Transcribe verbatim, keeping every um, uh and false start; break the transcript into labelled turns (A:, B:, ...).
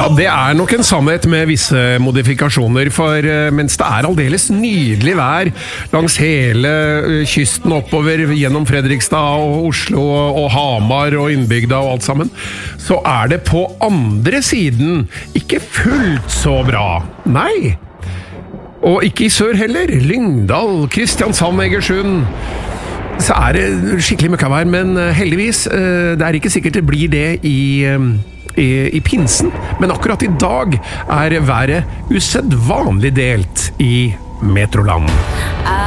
A: det er nok en sannhet med visse modifikasjoner, for mens det er aldeles nydelig vær langs hele kysten oppover gjennom Fredrikstad og Oslo og Hamar og innbygda og alt sammen, så er det på andre siden ikke fullt så bra. Nei, og ikke i sør heller. Lyngdal, Kristiansand, Egersund, så er det skikkelig møkkavær, men heldigvis, det er ikke sikkert det blir det i... I, i pinsen, men akkurat i dag er været usedvanlig delt i Metroland.